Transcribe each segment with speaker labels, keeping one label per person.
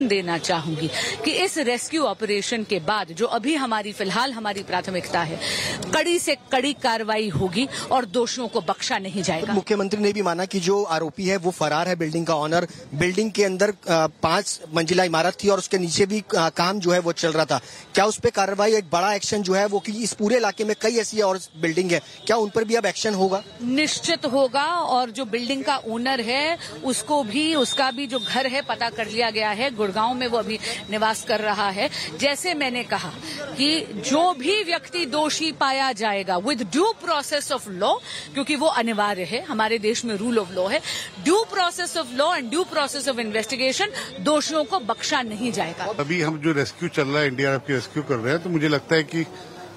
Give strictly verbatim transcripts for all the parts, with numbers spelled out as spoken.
Speaker 1: देना चाहूंगी कि इस रेस्क्यू ऑपरेशन के बाद जो अभी हमारी फिलहाल हमारी प्राथमिकता है, कड़ी से कड़ी कार्रवाई होगी और दोषियों को बख्शा नहीं जाएगा।
Speaker 2: मुख्यमंत्री ने भी माना कि जो आरोपी है वो फरार है। बिल्डिंग का ऑनर, बिल्डिंग के अंदर पांच मंजिला इमारत थी और उसके नीचे भी काम जो है वो चल रहा था। क्या उस पर कार्रवाई, एक बड़ा एक्शन जो है वो, कि इस पूरे इलाके में कई ऐसी और बिल्डिंग है, क्या उन पर भी अब एक्शन होगा?
Speaker 1: निश्चित होगा। और जो बिल्डिंग का ओनर है उसको भी, उसका भी जो घर है पता कर लिया गया है। गांव में वो अभी निवास कर रहा है। जैसे मैंने कहा कि जो भी व्यक्ति दोषी पाया जाएगा with due process of law, क्योंकि वो अनिवार्य है, हमारे देश में रूल ऑफ लॉ है, due process of law and due process of investigation, दोषियों को बख्शा नहीं जाएगा।
Speaker 3: अभी हम जो रेस्क्यू चल रहा है, एनडीआरएफ की रेस्क्यू कर रहे हैं, तो मुझे लगता है कि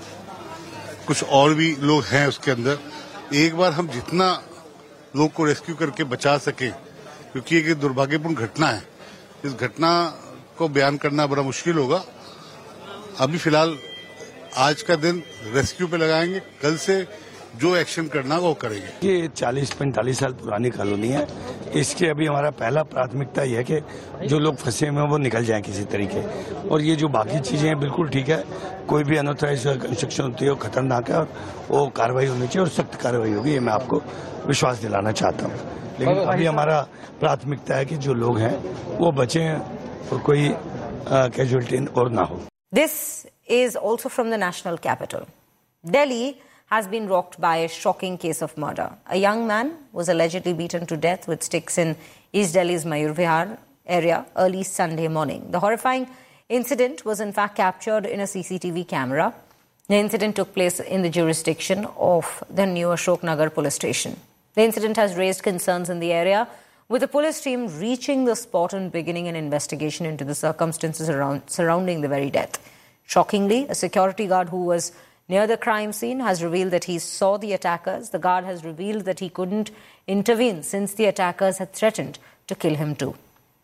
Speaker 3: कुछ और भी लोग हैं उसके अंदर। एक बार हम जितना लोग को रेस्क्यू करके बचा सके, क्योंकि एक दुर्भाग्यपूर्ण घटना है, इस घटना को बयान करना बड़ा मुश्किल होगा। अभी फिलहाल आज का दिन रेस्क्यू पे लगाएंगे, कल से जो एक्शन करना वो करेंगे।
Speaker 4: ये चालीस पैंतालीस साल पुरानी कॉलोनी है। इसके अभी हमारा पहला प्राथमिकता यह है कि जो लोग फंसे हुए हैं वो निकल जाएं किसी तरीके। और ये जो बाकी चीजें हैं बिल्कुल ठीक है, कोई भी अनऑथराइज कंस्ट्रक्शन होती है वो खतरनाक है और वो कार्रवाई होनी चाहिए और सख्त कार्रवाई होगी, ये मैं आपको विश्वास दिलाना चाहता हूँ। लेकिन अभी हमारा प्राथमिकता है कि जो लोग हैं वो बचे और कोई कैजुअलिटी और ना हो।
Speaker 5: This is also from the national capital. Delhi has been rocked by a shocking case of murder. A young man was allegedly beaten to death with sticks in East Delhi's Mayur Vihar area early Sunday morning. The horrifying incident was in fact captured in a C C T V camera. The incident took place in the jurisdiction of the new Ashok Nagar police station. The incident has raised concerns in the area, with the police team reaching the spot and beginning an investigation into the circumstances around, surrounding the very death. Shockingly, a security guard who was near the crime scene has revealed that he saw the attackers. The guard has revealed that he couldn't intervene since the attackers had threatened to kill him too.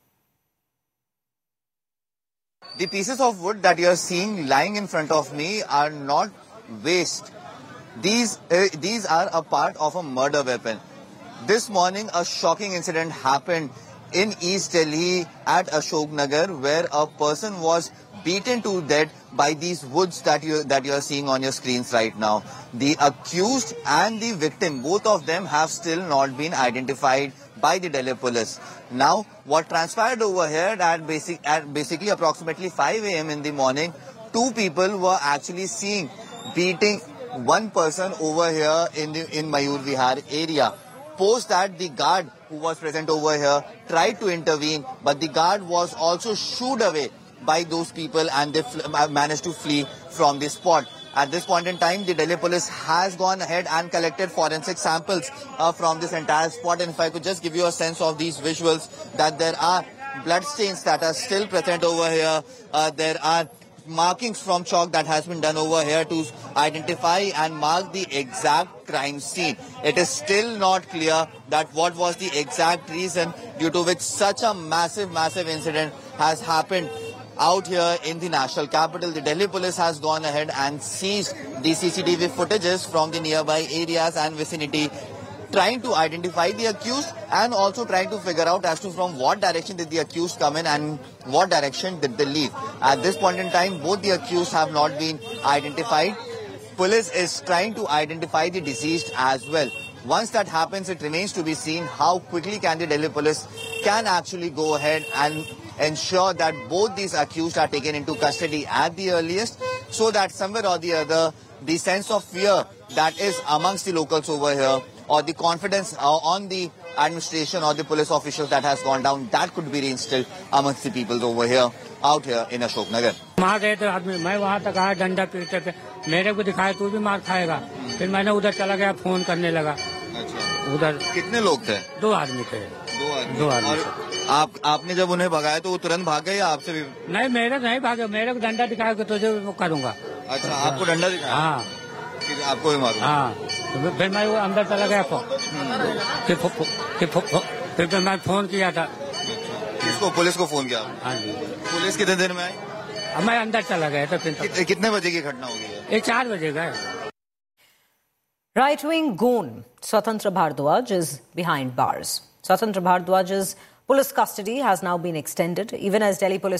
Speaker 6: The pieces of wood that you are seeing lying in front of me are not waste. These, uh, these are a part of a murder weapon. This morning, a shocking incident happened in East Delhi at Ashok Nagar, where a person was beaten to death by these woods that you that you are seeing on your screens right now. The accused and the victim, both of them, have still not been identified by the Delhi police. Now, what transpired over here at basic at basically approximately five a m in the morning, two people were actually seen beating one person over here in the in Mayur Vihar area. Post that, the guard who was present over here tried to intervene, but the guard was also shooed away by those people and they managed to flee from the spot. At this point in time, the Delhi police has gone ahead and collected forensic samples uh, from this entire spot. And if I could just give you a sense of these visuals, that there are blood stains that are still present over here. Uh, there are markings from chalk that has been done over here to identify and mark the exact crime scene. It is still not clear that what was the exact reason due to which such a massive, massive incident has happened out here in the national capital. The Delhi police has gone ahead and seized the C C T V footages from the nearby areas and vicinity, trying to identify the accused and also trying to figure out as to from what direction did the accused come in and what direction did they leave. At this point in time, both the accused have not been identified. Police is trying to identify the deceased as well. Once that happens, it remains to be seen how quickly can the Delhi police can actually go ahead and ensure that both these accused are taken into custody at the earliest, so that somewhere or the other, the sense of fear that is amongst the locals over here, or the confidence uh, on the administration or the police officials that has gone down, that could be reinstilled amongst the people over here, out here in Ashok Nagar.
Speaker 7: मार रहे थे आदमी, मैं वहाँ तक आया, डंडा पीटते थे, मेरे को दिखाया तू भी मार खाएगा। फिर मैंने उधर चला गया, फोन करने लगा। अच्छा। उधर कितने लोग थे? दो आदमी थे। दो आदमी। दो आदमी। और आप आपने जब उन्हें भगाया तो वो तुरंत भाग गए या आपसे भी? नहीं, मेरे नहीं भागे, मेरे को डंडा दिखाया कि तुझे वो करूँगा। अच्छा, आपको डंडा दिखाया? हाँ। आपको भी मारूंगा। हाँ, तो फिर मैं वो अंदर चला गया, फिर फिर फिर मैं फोन किया था।
Speaker 6: किसको? पुलिस को फोन किया?
Speaker 7: हाँ जी।
Speaker 6: पुलिस कितने देर में आई?
Speaker 7: अब मैं अंदर चला गया था। फिर
Speaker 6: कि, कितने बजे की घटना होगी?
Speaker 7: ये चार बजे गए।
Speaker 5: Right-wing goon Swatantra Bhardwaj is behind bars. Swatantra Bhardwaj's Police custody has now been extended, even as Delhi police